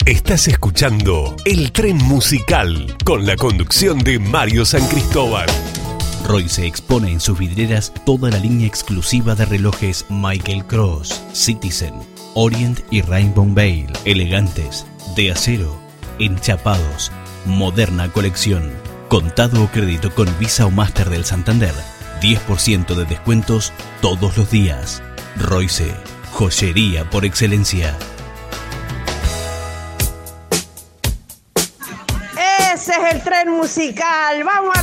Estás escuchando El Tren Musical con la conducción de Mario San Cristóbal. Royce expone en sus vidrieras toda la línea exclusiva de relojes Michael Kors, Citizen, Orient y Rainbow Vale, elegantes, de acero, enchapados, moderna colección, contado o crédito con Visa o Master del Santander, 10% de descuentos todos los días. Royce, joyería por excelencia. Ese es el tren musical. Vamos a